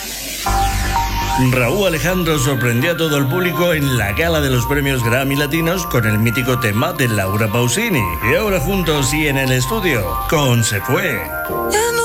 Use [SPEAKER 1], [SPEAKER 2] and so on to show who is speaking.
[SPEAKER 1] Raúl Alejandro sorprendió a todo el público en la gala de los premios Grammy Latinos con el mítico tema de Laura Pausini. Y ahora juntos y en el estudio, con Se Fue.